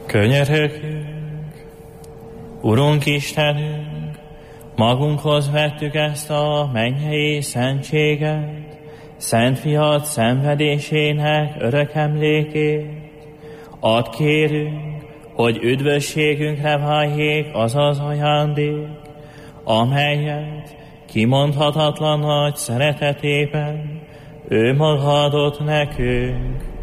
Könyörögjünk, Urunk Istenünk, magunkhoz vettük ezt a mennyei szentséget, Szent Fiad szenvedésének örök emlékét. Add kérünk, hogy üdvösségünkre váljék az az ajándék, amelyet kimondhatatlan nagy szeretetében ő maga adott nekünk.